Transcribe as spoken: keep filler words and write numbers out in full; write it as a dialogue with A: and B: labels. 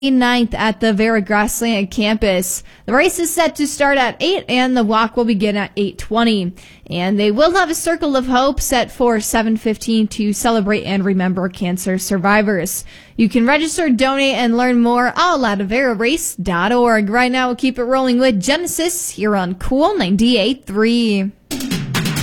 A: ninth at the Vera Grassland campus. The race is set to start at eight and the walk will begin at eight twenty. And they will have a Circle of Hope set for seven fifteen to celebrate and remember cancer survivors. You can register, donate, and learn more all at avera race dot org. Right now we'll keep it rolling with Genesis here on Cool ninety-eight point three.